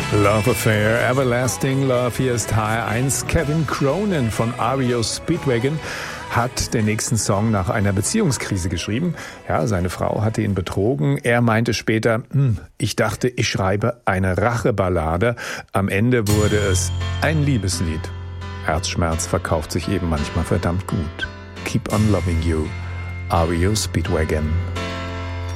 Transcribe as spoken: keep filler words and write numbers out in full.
Love Affair, Everlasting Love. Hier ist H R eins. Kevin Cronin von R E O Speedwagon hat den nächsten Song nach einer Beziehungskrise geschrieben. Ja, seine Frau hatte ihn betrogen. Er meinte später, hm, ich dachte, ich schreibe eine Racheballade. Am Ende wurde es ein Liebeslied. Herzschmerz verkauft sich eben manchmal verdammt gut. Keep on loving you. R E O Speedwagon.